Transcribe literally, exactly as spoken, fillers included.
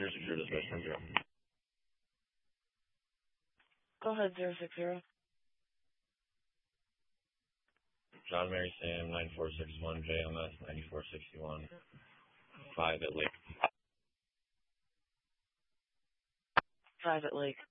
zero six zero dispatch one zero. Go ahead, zero six zero. John Mary Sam nine four six one J M S ninety four sixty one. Five at Lake. Five at Lake.